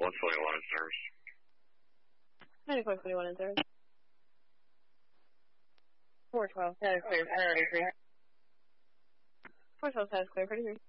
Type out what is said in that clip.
121 in service. 9421 in service. 412, status clear, priority 3. 412, status clear, pretty 3.